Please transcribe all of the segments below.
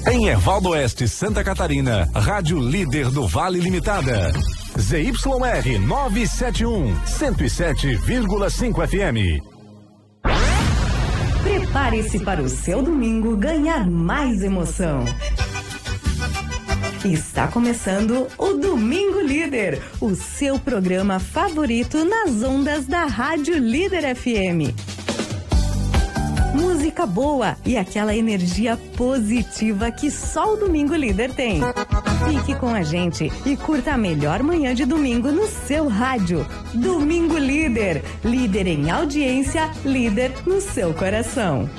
Em Ervaldo Oeste, Santa Catarina, Rádio Líder do Vale Limitada. ZYR 971, 107,5 FM. Prepare-se para o seu domingo ganhar mais emoção. Está começando o Domingo Líder, o seu programa favorito nas ondas da Rádio Líder FM. Música boa e aquela energia positiva que só o Domingo Líder tem. Fique com a gente e curta a melhor manhã de domingo no seu rádio. Domingo Líder, líder em audiência, líder no seu coração.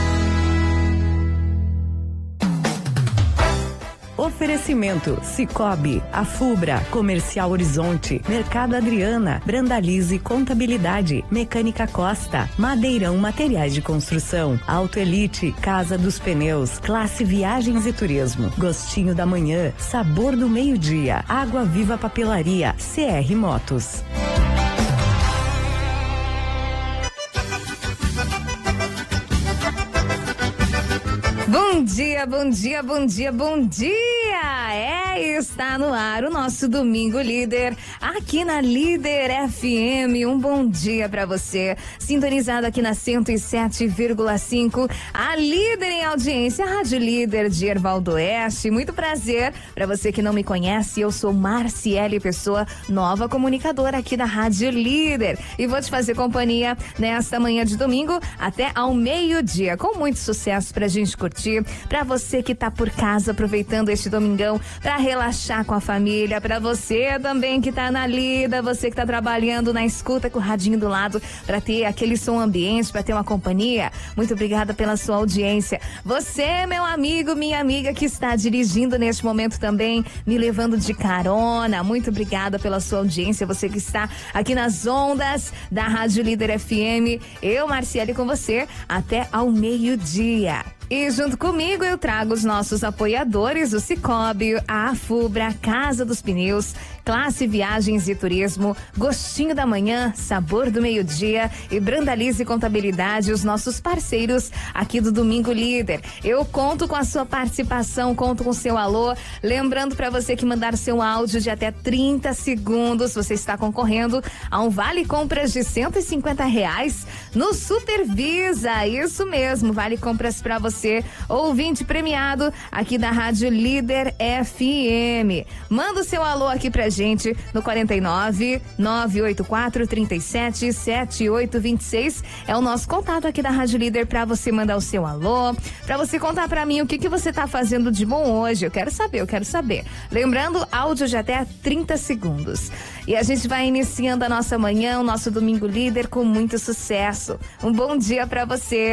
Oferecimento: Cicobi, Afubra, Comercial Horizonte, Mercado Adriana, Brandalize Contabilidade, Mecânica Costa, Madeirão Materiais de Construção, Auto Elite, Casa dos Pneus, Classe Viagens e Turismo, Gostinho da Manhã, Sabor do Meio-Dia, Água Viva Papelaria, CR Motos. Bom dia, bom dia, bom dia, bom dia! Está no ar o nosso Domingo Líder, aqui na Líder FM. Um bom dia pra você, sintonizado aqui na 107,5, a líder em audiência, a Rádio Líder de Ervaldo Oeste. Muito prazer, pra você que não me conhece, eu sou Marciele Pessoa, nova comunicadora aqui da Rádio Líder. E vou te fazer companhia nesta manhã de domingo até ao meio-dia, com muito sucesso pra gente curtir. Pra você que tá por casa aproveitando este domingão pra relaxar com a família, pra você também que tá na lida, você que tá trabalhando na escuta com o radinho do lado pra ter aquele som ambiente, pra ter uma companhia. Muito obrigada pela sua audiência. Você, meu amigo, minha amiga que está dirigindo neste momento também, me levando de carona, muito obrigada pela sua audiência. Você que está aqui nas ondas da Rádio Líder FM, eu, Marciele, com você até ao meio-dia. E junto comigo eu trago os nossos apoiadores, o Cicobi, a Afubra, Casa dos Pneus, Classe Viagens e Turismo, Gostinho da Manhã, Sabor do Meio-Dia e Brandalize Contabilidade, os nossos parceiros aqui do Domingo Líder. Eu conto com a sua participação, conto com o seu alô. Lembrando para você que mandar seu áudio de até 30 segundos, você está concorrendo a um vale compras de R$150 no Supervisa. Isso mesmo, vale compras para você, ouvinte premiado aqui da Rádio Líder FM. Manda o seu alô aqui pra gente no 49 984 37 7826. É o nosso contato aqui da Rádio Líder pra você mandar o seu alô, pra você contar pra mim o que você tá fazendo de bom hoje. Eu quero saber. Lembrando, áudio de até 30 segundos. E a gente vai iniciando a nossa manhã, o nosso Domingo Líder com muito sucesso. Um bom dia pra você.